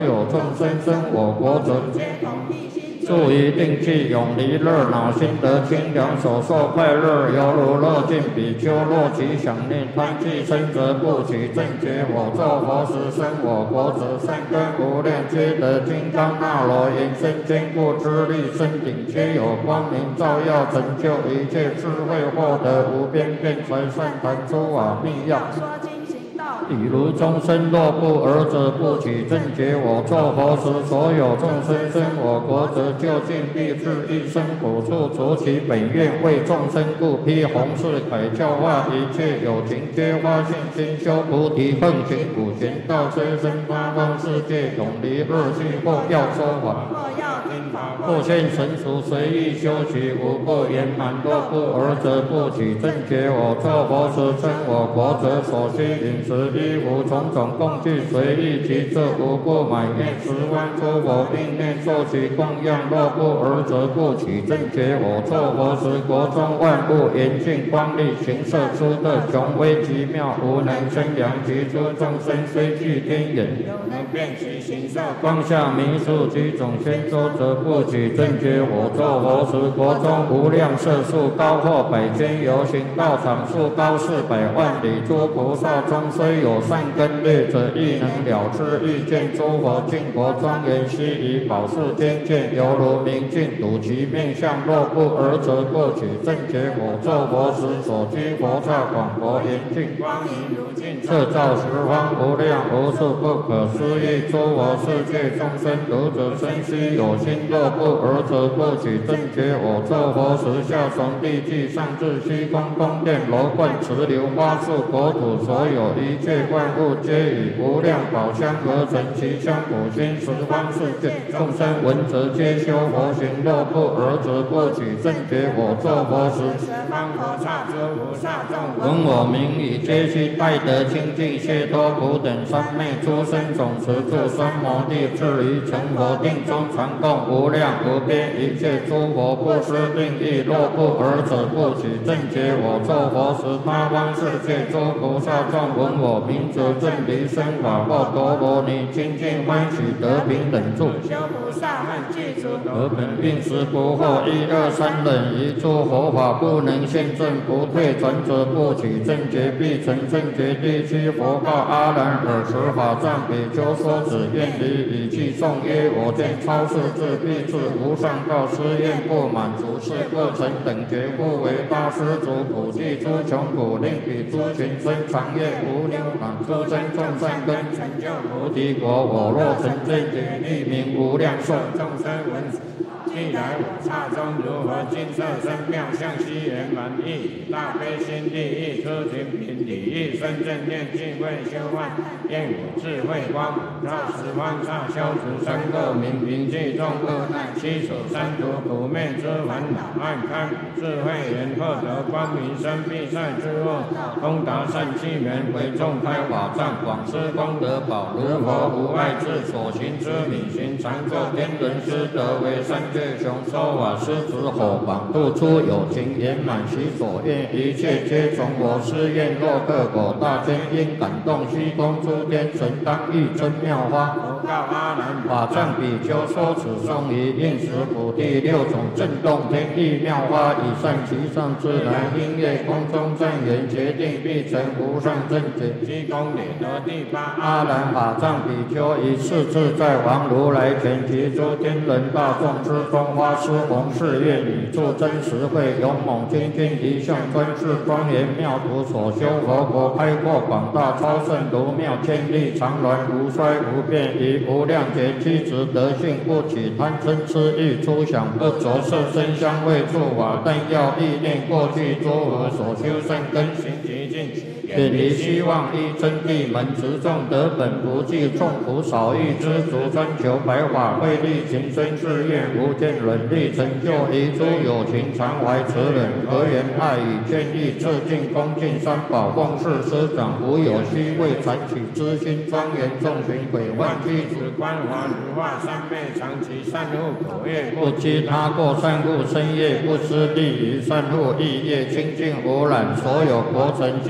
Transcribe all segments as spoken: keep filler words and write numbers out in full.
有众生生我国者，住于定气，永离热恼，心得清凉，手受快乐，犹如乐尽比丘。若其想念贪气生，则不取正觉。我作佛时，生我国者，善根无量，皆得金刚那罗延伸坚固之力，身顶皆有光明照耀，成就一切智慧，获得无边辩才善谈诸法密要。比如众生若不尔者，不取正觉。我作佛时，所有众生生我国者，究竟必至一生苦处，除其本愿为众生故，披弘誓凯教化一切有情，皆发信心修菩提，奉行普贤道，虽生八方世界，永离恶趣。或要说法，或现成熟，随意修习，无不圆满。若不尔者，不取正觉。我作佛时，生我国者，所需饮食衣服种种供具，随意其这无不满愿十万诸佛并念受其供养。若不尔者，不取正觉。我作佛时，国中万物严净光力，行摄出的雄威极妙，无能生量。其诸众生虽具天眼，能辨其形色，光下明数其种先周，则不取正觉。我作佛时，国中无量色数，高或百千由行道场，数高四百万里。诸菩萨中虽有善根劣者，亦能了知欲见诸佛净佛庄严，悉以宝树天见，犹如明镜睹其面相。若不尔者，不取正觉。我作佛时，所居佛刹广博严净，光明如镜，摄照十方无量无数不可思议诸佛世界众生。读者身须有心，若不尔者，不取正觉。我作佛时，下从地际，上至虚空宫殿楼观池流花树国土，所有一切万物，皆以无量宝香而成，其香普熏十方世界众生闻则皆修佛行。若不尔者，不取正觉。我作佛时，十方佛刹诸菩萨众闻我名语，皆悉拜得清净解脱苦等三昧诸生种持住三摩地，至于成佛定中，传供无量无边一切诸佛不思定义。若不尔者，不取正觉。我作佛时，八方世界诸菩萨众闻我名则正离生法报陀罗尼，清净欢喜得平等住。修菩萨们具足得本并时不惑，一二三忍一诸佛法不能现证，不退转者，不取正觉。必成正觉。第七佛告阿难：尔时法藏比丘说子愿离语气颂曰：我见超世智必至无上道，施愿不满足，是各成等觉，故为大施主普济诸穷苦，令彼诸群生长业无量满，诸生众善根，成就菩提果。我若成正觉，立名无量寿。众生闻既来我刹中，如何金色身妙相，悉圆满意，大悲心地意，出行品理意，深正念净慧修幻，愿我智慧光普照十方刹，消除三恶名平济众恶难，七所三途苦灭之烦恼，暗开智慧眼，获得光明生必赛之恶，通达善气门，为众开法藏，广施功德宝，如佛无碍智，所行之理行，常作天人师，得为三界雄说法狮子火榜，度出有情圆满其所愿，一切皆从我施愿。若克果大天因感动虚空诸天神，当欲真妙花。佛告阿难：法藏比丘说此颂于应时普地，六种震动天地妙花，以善其上自然音乐，空中赞言，决定必成无上正觉。积功累得第八阿难法藏比丘，以是自在王如来前，及诸天人大众之中，花施弘誓愿，语助真实慧，勇猛精进一向专制，庄严妙土所修佛国，开阔广大超胜如妙，千里长鸾无衰无变，以无量劫机直德性，不起贪嗔痴欲，出想不着色身香味触法，但要意念过去诸佛所修善根行极尽，远离希望依真谛门，持众得本不计，众苦少欲知足，专求白法慧力，行深誓愿，无见忍力，成就一诸有情，常怀慈忍，和言爱语，见义致敬，恭敬三宝，奉事师长，无有虚伪，残取之心，庄严众群，毁万具子，观华如化，三昧常其善护口业，不积他过，善护身业，不失利于善护意业，清净无染，所有国尘聚落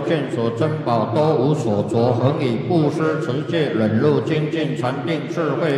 见所珍宝都无所着，恒以布施持戒忍辱精进禅定智慧